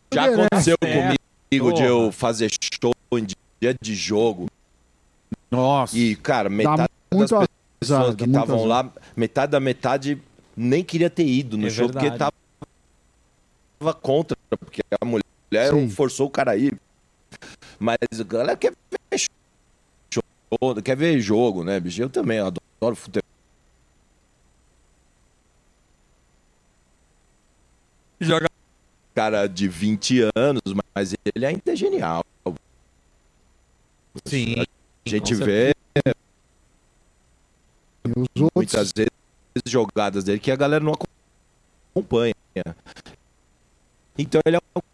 Já burger, né? aconteceu comigo de eu fazer show em dia de jogo. Nossa. E, cara, metade das muito pessoas azar, que dá muito estavam azar. lá, metade da metade nem queria ter ido no É show, verdade. porque tava contra, porque a mulher Sim. forçou o cara a ir. Mas a galera quer ver show, quer ver jogo, né, bicho? Eu também adoro futebol. Joga. Cara de 20 anos, mas ele ainda é genial. Sim. A gente vê E os outros, muitas vezes jogadas dele que a galera não acompanha. Então ele é um